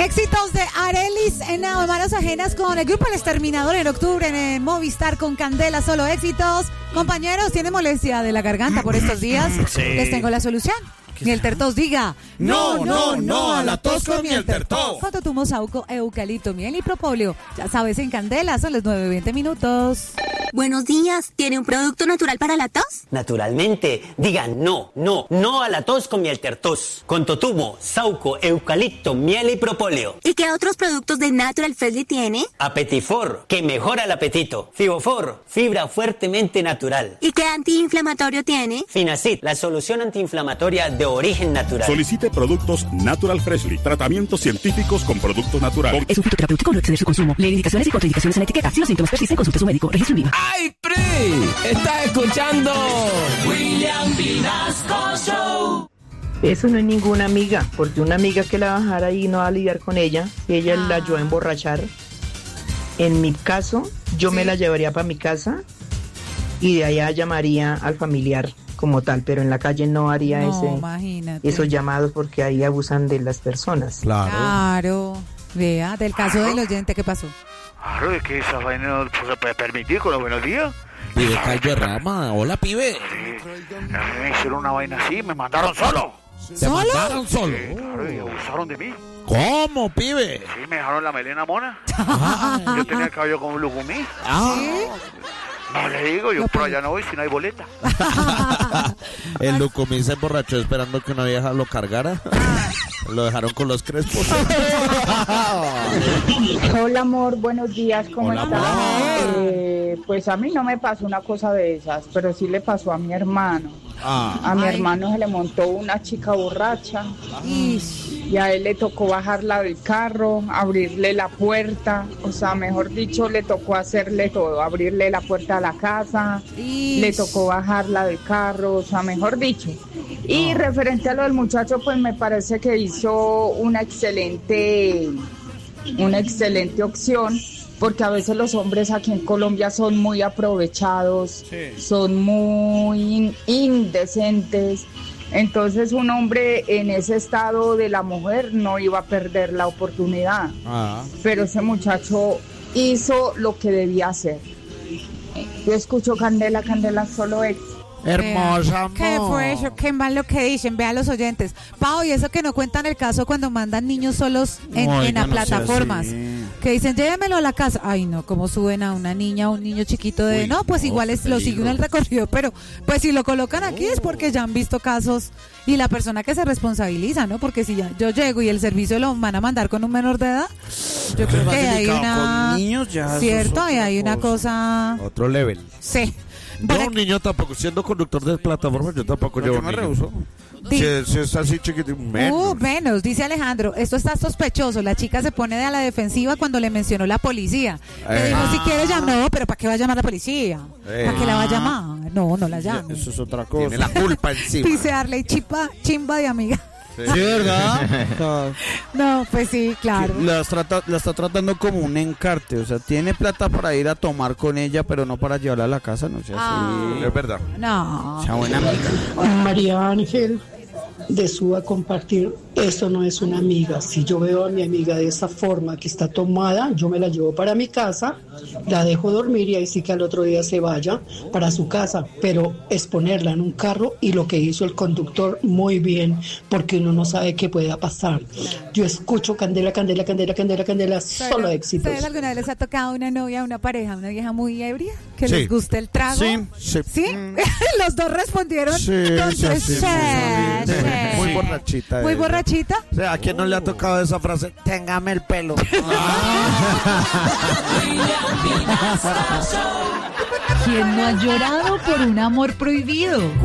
Éxitos de Arelis en Manos Ajenas con el grupo El Exterminador en octubre en Movistar con Candela, solo éxitos. Compañeros, ¿tienen molestia de la garganta por estos días? Sí. Les tengo la solución. Miel Tertos diga No a la tos con Miel Tertos. Fototumo, sauco, eucalipto, miel y propóleo. Ya sabes, en Candela son las 9:20 minutos. Buenos días, ¿tiene un producto natural para la tos? Naturalmente, digan no a la tos con Miel Tertos. Con totumo, sauco, eucalipto, miel y propóleo. ¿Y qué otros productos de Natural Freshly tiene? Apetifor, que mejora el apetito. Fibofor, fibra fuertemente natural. ¿Y qué antiinflamatorio tiene? Finacid, la solución antiinflamatoria de origen natural. Solicite productos Natural Freshly, tratamientos científicos con productos naturales. Es un fitoterapéutico, no exceder su consumo. Lee indicaciones y contraindicaciones en la etiqueta. Si los síntomas persisten, consulte a su médico. Registro en viva. ¡Ay, Pri! ¡Estás escuchando William Vinasco Show! Eso no es ninguna amiga, porque una amiga que la bajara ahí no va a lidiar con ella, si ella la ayudó a emborrachar. En mi caso, yo me la llevaría para mi casa y de allá llamaría al familiar como tal, pero en la calle no haría esos llamados porque ahí abusan de las personas. Claro. Vea, del caso del oyente, ¿qué pasó? Claro, es que esa vaina no se puede permitir con los buenos días. Pibe caldo de rama. Hola, pibe. Sí, me hicieron una vaina así, me mandaron solo. ¿Te mandaron solo? Sí, claro, y abusaron de mí. ¿Cómo, pibe? Sí, me dejaron la melena mona. Yo tenía el cabello como un lucumí. No le digo, yo por allá no voy si no hay boleta. El Lucumí se emborrachó esperando que una vieja lo cargara. Lo dejaron con los crespos. Hola, amor, buenos días, ¿cómo Hola, estás? amor. Pues a mí no me pasó una cosa de esas, pero sí le pasó a mi hermano. A mi hermano se le montó una chica borracha y a él le tocó bajarla del carro, abrirle la puerta, o sea, mejor dicho, le tocó hacerle todo, abrirle la puerta a la casa, le tocó bajarla del carro, o sea, mejor dicho. Y referente a lo del muchacho, pues me parece que hizo una excelente opción, porque a veces los hombres aquí en Colombia son muy aprovechados, son muy indecentes. Entonces un hombre en ese estado de la mujer no iba a perder la oportunidad. Pero ese muchacho hizo lo que debía hacer. Yo escucho Candela, solo ex. Hermosa, amor. ¿Qué fue eso? Qué mal lo que dicen, vean los oyentes. Pau, y eso que no cuentan el caso cuando mandan niños solos en las plataformas. Que dicen, llévemelo a la casa. Ay, no, cómo suben a una niña o un niño chiquito de... no, pues igual lo siguen el recorrido, pero pues si lo colocan aquí es porque ya han visto casos y la persona que se responsabiliza, ¿no? Porque si ya yo llego y el servicio lo van a mandar con un menor de edad, yo creo que hay una... Con niños ya... Cierto, hay una cosa... Otro level. Sí. Yo un niño tampoco, siendo conductor de plataforma, yo tampoco llevo un niño. Si es así chiquito, menos, dice Alejandro, esto está sospechoso, la chica se pone a la defensiva cuando le mencionó la policía. Le dijo, si quiere llamar, no, pero ¿para qué va a llamar a la policía? ¿Para qué la va a llamar? No la llame. Eso es otra cosa. Tiene la culpa encima. Pisearle chimba de amiga. Sí, ¿verdad? No, pues sí, claro. La está tratando como un encarte, o sea, tiene plata para ir a tomar con ella, pero no para llevarla a la casa, no sé. Es verdad. No. Sea buena amiga. María Ángel, de Suba compartir, eso no es una amiga. Si yo veo a mi amiga de esa forma, que está tomada, yo me la llevo para mi casa, la dejo dormir y ahí sí que al otro día se vaya para su casa, pero exponerla en un carro, y lo que hizo el conductor muy bien, porque uno no sabe qué pueda pasar. Yo escucho Candela, solo éxitos. ¿Ustedes alguna vez les ha tocado una novia, una pareja, una vieja muy ebria, que les guste el trago? ¿Sí? Los dos respondieron. Muy borrachita. Muy borrachita. O sea, ¿a quién no le ha tocado esa frase? Téngame el pelo. ¿Quién no ha llorado por un amor prohibido?